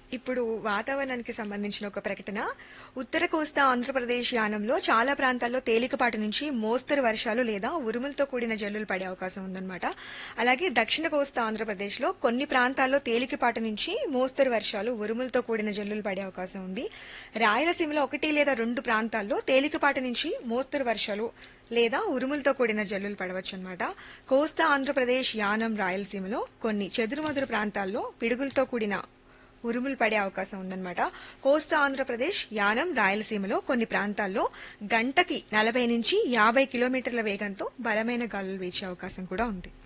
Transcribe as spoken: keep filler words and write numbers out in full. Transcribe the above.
ఇప్పుడు వాతావరణానికి సంబంధించిన ఒక ప్రకటన. ఉత్తర కోస్తా ఆంధ్రప్రదేశ్ యానంలో చాలా ప్రాంతాల్లో తేలికపాటి నుంచి మోస్తరు వర్షాలు లేదా ఉరుములతో కూడిన జల్లులు పడే అవకాశం ఉందన్నమాట. అలాగే దక్షిణ కోస్తా ఆంధ్రప్రదేశ్ లో కొన్ని ప్రాంతాల్లో తేలికపాటి నుంచి మోస్తరు వర్షాలు ఉరుములతో కూడిన జల్లులు పడే అవకాశం ఉంది. రాయలసీమలో ఒకటి లేదా రెండు ప్రాంతాల్లో తేలికపాటి నుంచి మోస్తరు వర్షాలు లేదా ఉరుములతో కూడిన జల్లులు పడవచ్చు అనమాట. కోస్తా ఆంధ్రప్రదేశ్ యానం రాయలసీమలో కొన్ని చెదురుమదురు ప్రాంతాల్లో పిడుగులతో కూడిన ఉరుములు పడే అవకాశం ఉందన్నమాట. కోస్తా ఆంధ్రప్రదేశ్ యానం రాయలసీమలో కొన్ని ప్రాంతాల్లో గంటకి నలభై నుంచి యాభై కిలోమీటర్ల వేగంతో బలమైన గాలులు వీచే అవకాశం కూడా ఉంది.